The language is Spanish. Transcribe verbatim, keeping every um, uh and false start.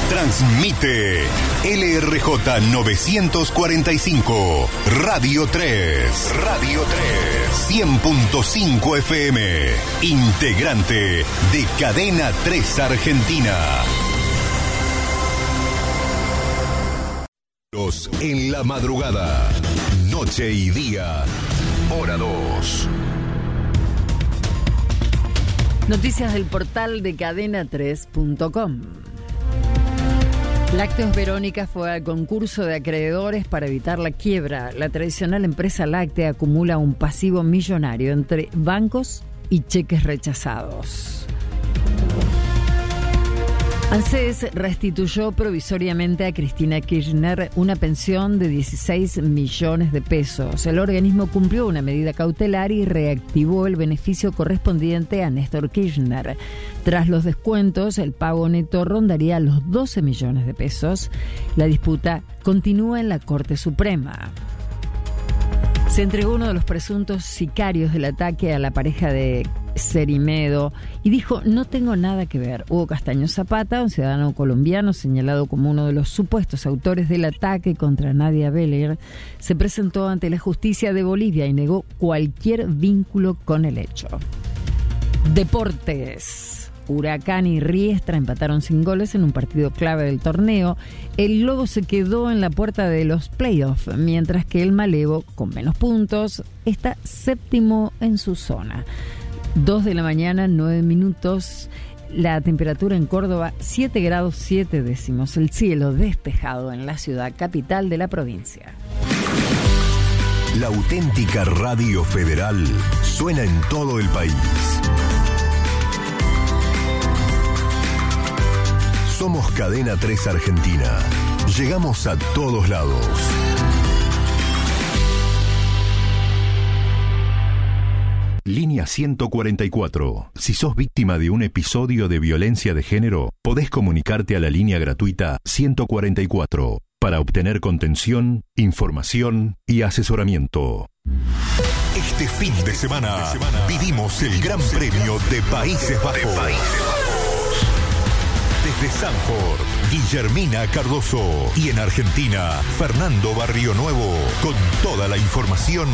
Transmite L R J novecientos cuarenta y cinco, Radio tres. Radio tres. cien punto cinco F M. Integrante de Cadena tres Argentina. Los en la madrugada. Noche y día. Hora dos. Noticias del portal de cadena tres punto com. Lácteos Verónica fue al concurso de acreedores para evitar la quiebra. La tradicional empresa láctea acumula un pasivo millonario entre bancos y cheques rechazados. ANSES restituyó provisoriamente a Cristina Kirchner una pensión de dieciséis millones de pesos. El organismo cumplió una medida cautelar y reactivó el beneficio correspondiente a Néstor Kirchner. Tras los descuentos, el pago neto rondaría los doce millones de pesos. La disputa continúa en la Corte Suprema. Se entregó uno de los presuntos sicarios del ataque a la pareja de Cerimedo y dijo: no tengo nada que ver. Hugo Castaño Zapata, un ciudadano colombiano señalado como uno de los supuestos autores del ataque contra Nadia Beler, se presentó ante la justicia de Bolivia y negó cualquier vínculo con el hecho. Deportes. Huracán y Riestra empataron sin goles en un partido clave del torneo. El Lobo se quedó en la puerta de los playoffs, mientras que el Malevo, con menos puntos, está séptimo en su zona. Dos de la mañana, nueve minutos. La temperatura en Córdoba, siete grados siete décimos. El cielo despejado en la ciudad capital de la provincia. La auténtica Radio Federal suena en todo el país. Somos Cadena tres Argentina. Llegamos a todos lados. Línea ciento cuarenta y cuatro. Si sos víctima de un episodio de violencia de género, podés comunicarte a la línea gratuita ciento cuarenta y cuatro para obtener contención, información y asesoramiento. Este fin de semana, vivimos el Gran Premio de Países Bajos. Desde Sanford, Guillermina Cardoso. Y en Argentina, Fernando Barrionuevo. Con toda la información